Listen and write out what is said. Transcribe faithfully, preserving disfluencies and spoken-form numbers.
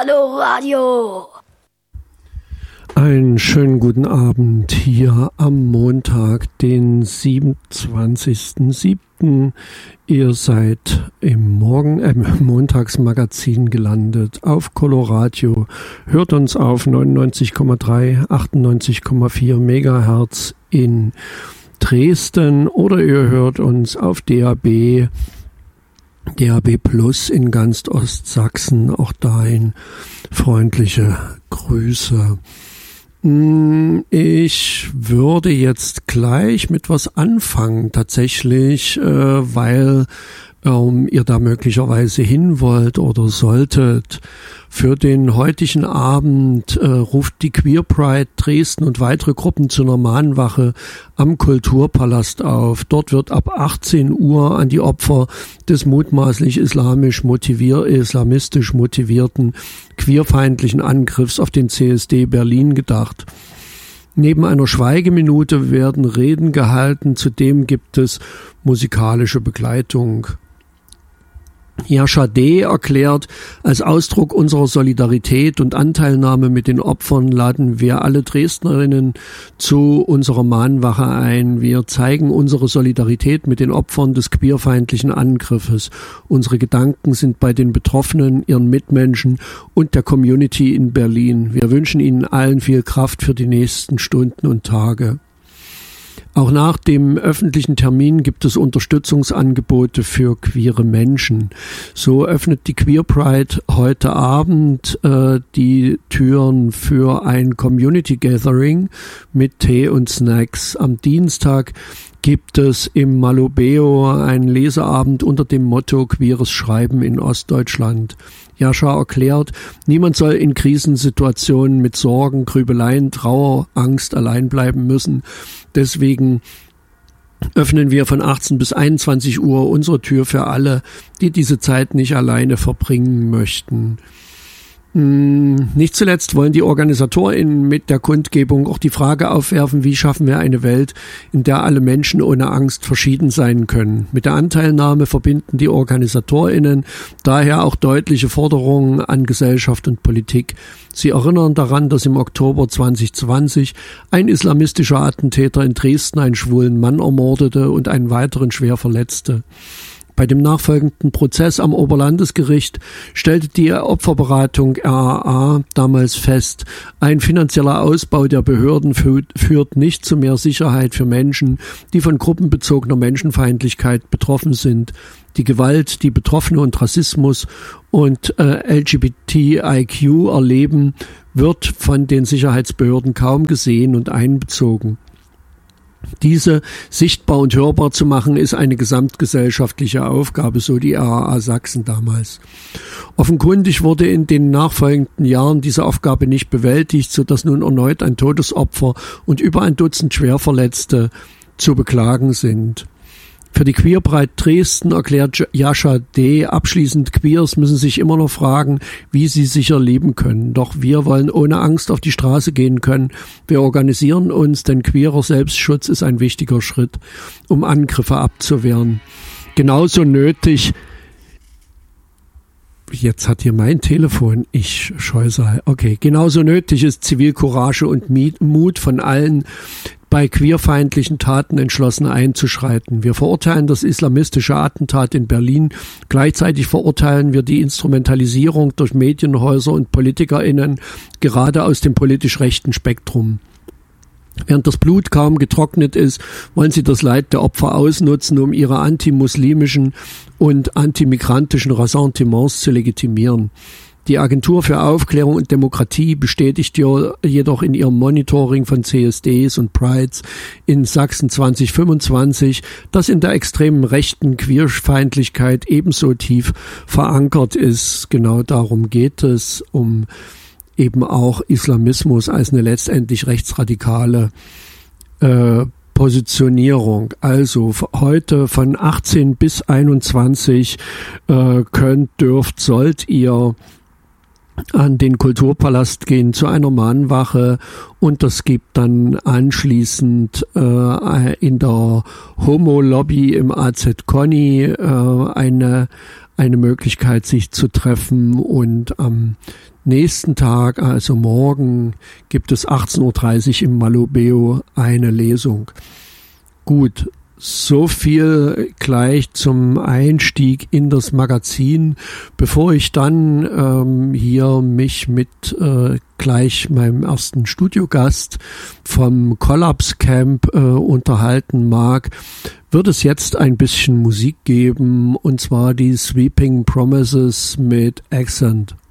Coloradio. Einen schönen guten Abend hier am Montag, den siebenundzwanzigsten siebten Ihr seid im Morgen, äh, Montagsmagazin gelandet auf Coloradio. Hört uns auf neunundneunzig Komma drei, achtundneunzig Komma vier Megahertz in Dresden oder ihr hört uns auf D A B, D A B Plus in ganz Ostsachsen. Auch dahin freundliche Grüße. Ich würde jetzt gleich mit was anfangen, tatsächlich, äh, weil ähm, ihr da möglicherweise hin wollt oder solltet. Für den heutigen Abend äh, ruft die Queer Pride Dresden und weitere Gruppen zu einer Mahnwache am Kulturpalast auf. Dort wird ab achtzehn Uhr an die Opfer des mutmaßlich islamisch motivier, islamistisch motivierten queerfeindlichen Angriffs auf den C S D Berlin gedacht. Neben einer Schweigeminute werden Reden gehalten, zudem gibt es musikalische Begleitung. Jascha D. erklärt, als Ausdruck unserer Solidarität und Anteilnahme mit den Opfern laden wir alle Dresdnerinnen zu unserer Mahnwache ein. Wir zeigen unsere Solidarität mit den Opfern des queerfeindlichen Angriffes. Unsere Gedanken sind bei den Betroffenen, ihren Mitmenschen und der Community in Berlin. Wir wünschen Ihnen allen viel Kraft für die nächsten Stunden und Tage. Auch nach dem öffentlichen Termin gibt es Unterstützungsangebote für queere Menschen. So öffnet die Queer Pride heute Abend äh, die Türen für ein Community Gathering mit Tee und Snacks. Am Dienstag gibt es im Malobeo einen Leseabend unter dem Motto Queeres Schreiben in Ostdeutschland. Jascha erklärt, niemand soll in Krisensituationen mit Sorgen, Grübeleien, Trauer, Angst allein bleiben müssen. Deswegen öffnen wir von achtzehn bis einundzwanzig Uhr unsere Tür für alle, die diese Zeit nicht alleine verbringen möchten. Nicht zuletzt wollen die OrganisatorInnen mit der Kundgebung auch die Frage aufwerfen, wie schaffen wir eine Welt, in der alle Menschen ohne Angst verschieden sein können. Mit der Anteilnahme verbinden die OrganisatorInnen daher auch deutliche Forderungen an Gesellschaft und Politik. Sie erinnern daran, dass im Oktober zwanzig zwanzig ein islamistischer Attentäter in Dresden einen schwulen Mann ermordete und einen weiteren schwer verletzte. Bei dem nachfolgenden Prozess am Oberlandesgericht stellte die Opferberatung R A A damals fest, ein finanzieller Ausbau der Behörden führt nicht zu mehr Sicherheit für Menschen, die von gruppenbezogener Menschenfeindlichkeit betroffen sind. Die Gewalt, die Betroffene und Rassismus und äh, L G B T I Q erleben, wird von den Sicherheitsbehörden kaum gesehen und einbezogen. Diese sichtbar und hörbar zu machen, ist eine gesamtgesellschaftliche Aufgabe, so die R A A Sachsen damals. Offenkundig wurde in den nachfolgenden Jahren diese Aufgabe nicht bewältigt, sodass nun erneut ein Todesopfer und über ein Dutzend Schwerverletzte zu beklagen sind. Für die Queer Pride Dresden erklärt Jascha D. abschließend, Queers müssen sich immer noch fragen, wie sie sicher leben können. Doch wir wollen ohne Angst auf die Straße gehen können. Wir organisieren uns, denn queerer Selbstschutz ist ein wichtiger Schritt, um Angriffe abzuwehren. Genauso nötig, jetzt hat hier mein Telefon, ich scheusal, okay, genauso nötig ist Zivilcourage und Mut von allen, bei queerfeindlichen Taten entschlossen einzuschreiten. Wir verurteilen das islamistische Attentat in Berlin. Gleichzeitig verurteilen wir die Instrumentalisierung durch Medienhäuser und PolitikerInnen, gerade aus dem politisch rechten Spektrum. Während das Blut kaum getrocknet ist, wollen sie das Leid der Opfer ausnutzen, um ihre antimuslimischen und antimigrantischen Ressentiments zu legitimieren. Die Agentur für Aufklärung und Demokratie bestätigt jedoch in ihrem Monitoring von C S Ds und Prides in Sachsen zwanzig fünfundzwanzig, dass in der extremen rechten Queerfeindlichkeit ebenso tief verankert ist. Genau darum geht es, um eben auch Islamismus als eine letztendlich rechtsradikale äh, Positionierung. Also heute von achtzehn bis einundzwanzig äh, könnt, dürft, sollt ihr an den Kulturpalast gehen zu einer Mahnwache und es gibt dann anschließend äh, in der Homo-Lobby im A Z Conny äh, eine, eine Möglichkeit, sich zu treffen, und am nächsten Tag, also morgen, gibt es achtzehn Uhr dreißig im Malubeo eine Lesung. Gut. So viel gleich zum Einstieg in das Magazin, bevor ich dann ähm, hier mich mit äh, gleich meinem ersten Studiogast vom Collapse Camp äh, unterhalten mag, wird es jetzt ein bisschen Musik geben, und zwar die Sweeping Promises mit Accent.